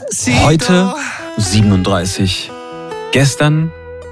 Heute 37. Gestern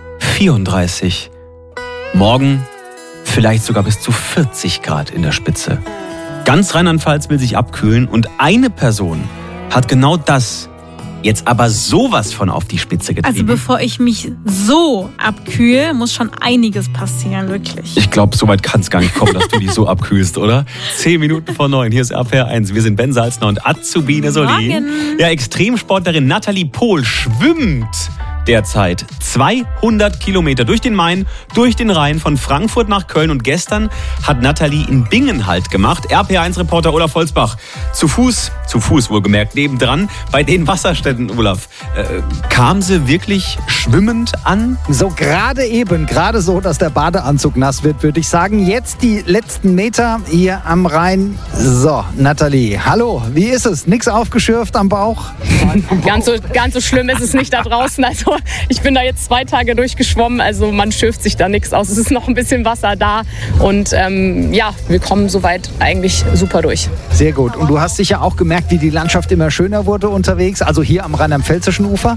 34. Morgen vielleicht sogar bis zu 40 Grad in der Spitze. Ganz Rheinland-Pfalz will sich abkühlen und eine Person hat genau das jetzt aber sowas von auf die Spitze getrieben. Also bevor ich mich so abkühle, muss schon einiges passieren, wirklich. Ich glaube, so weit kann es gar nicht kommen, dass du dich so abkühlst, oder? 10 Minuten vor 9, hier ist RPR 1. Wir sind Ben Salzner und Azubine Solin. Morgen. Ja, Extremsportlerin Nathalie Pohl schwimmt derzeit 200 Kilometer durch den Main, durch den Rhein, von Frankfurt nach Köln. Und gestern hat Nathalie in Bingen Halt gemacht. RPR1-Reporter Olaf Holzbach zu Fuß wohlgemerkt, nebendran bei den Wasserstätten, Olaf. Kam sie wirklich schwimmend an? So gerade so, dass der Badeanzug nass wird, würde ich sagen. Jetzt die letzten Meter hier am Rhein. So, Nathalie, hallo, wie ist es? Nix aufgeschürft am Bauch? Ganz so schlimm ist es nicht da draußen. Also ich bin da jetzt 2 Tage durchgeschwommen, also man schürft sich da nichts aus. Es ist noch ein bisschen Wasser da und wir kommen soweit eigentlich super durch. Sehr gut. Und du hast sicher auch gemerkt, wie die Landschaft immer schöner wurde unterwegs, also hier am rheinland-pfälzischen Ufer?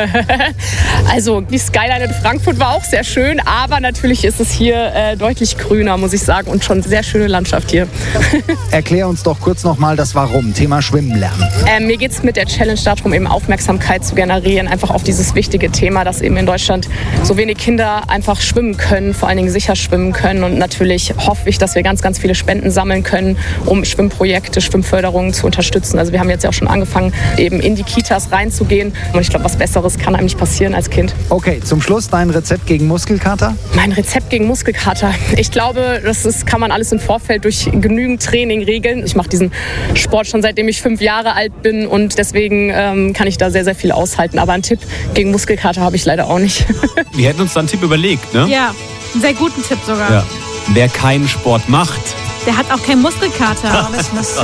Also die Skyline in Frankfurt war auch sehr schön, aber natürlich ist es hier deutlich grüner, muss ich sagen, und schon sehr schöne Landschaft hier. Erklär uns doch kurz nochmal das Warum, Thema Schwimmen lernen. Mir geht es mit der Challenge darum, eben Aufmerksamkeit zu generieren, einfach auf dieses wichtige Thema, dass eben in Deutschland so wenig Kinder einfach schwimmen können, vor allen Dingen sicher schwimmen können. Und natürlich hoffe ich, dass wir ganz, ganz viele Spenden sammeln können, um Schwimmprojekte, Schwimmförderungen zu unterstützen. Also wir haben jetzt ja auch schon angefangen, eben in die Kitas reinzugehen. Und ich glaube, was Besseres kann einem nicht passieren als Kind. Okay, zum Schluss dein Rezept gegen Muskelkater? Mein Rezept gegen Muskelkater? Ich glaube, kann man alles im Vorfeld durch genügend Training regeln. Ich mache diesen Sport schon seitdem ich 5 Jahre alt bin und deswegen kann ich da sehr, sehr viel aushalten. Aber einen Tipp gegen Muskelkater habe ich leider auch nicht. Wir hätten uns da einen Tipp überlegt, ne? Ja, einen sehr guten Tipp sogar. Ja. Wer keinen Sport macht, Der hat auch keinen Muskelkater.